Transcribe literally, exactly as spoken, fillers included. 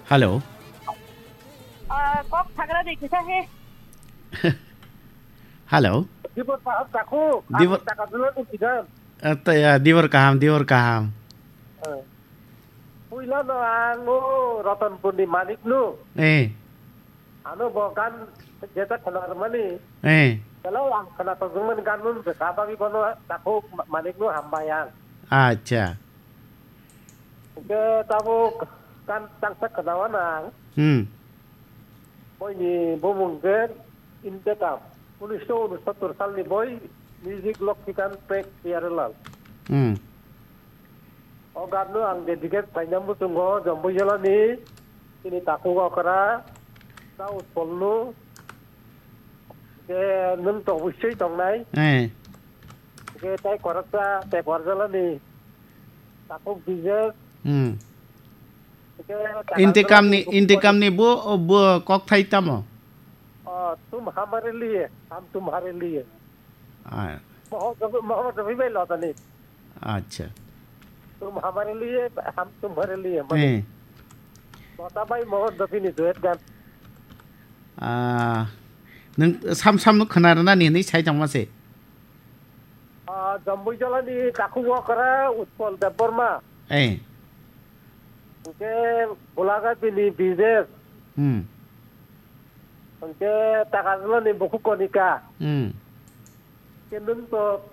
Hello. À, có thằng đó đi thì sao he? Hello. Diver paham takku. Diver Takkan dulu tu tidak. uh, Diver kaham, Diver kaham. Puila no anu Ratanpur di Manik nu. Eh, Anu bukan jeta kenar mani. eh. Kalau ang kena tungguan kan nun berkata ki kono takku Manik nu hambayan. Acha. Ke tahu kan tangsa kenawan ang. Hmm. Boy ni bumungker indekam. Unis tu unis satu sal ni boy music lock kan pek tiarelal. Hmm. O garno ang dediket panyambu tunggo jambu jalani ini taku ko kara ta utpolnu ke nun to wisai tong nai Eh. ke tai korakta te porjalani taku bijes Hmm. ke Intikam ni intikam ni bu bu kok thai tamo. ओ तुम हमारे लिए हम तुम्हारे लिए Ah, मोहब्बत मोहब्बत भी में लौटा नहीं acha. तुम हमारे लिए हम तुम्हारे लिए Eh. लौटा भाई मोहब्बत भी नहीं दुएट गान Ah. Nung sam sam nu khanarana ni ni chai jangmase. आ जम्बू जलानी ताकू को करा उत्पल देवबर्मा Eh. उनके बुलागा बिनी बिजेस Hmm. उनके तकाजला ने बुकु कोनिका Hmm. के nun तो